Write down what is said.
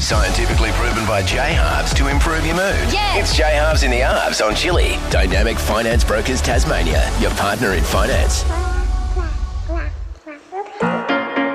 Scientifically proven by J-Halves to improve your mood. Yes. It's J-Halves in the Halves on Chili. Dynamic Finance Brokers Tasmania, your partner in finance.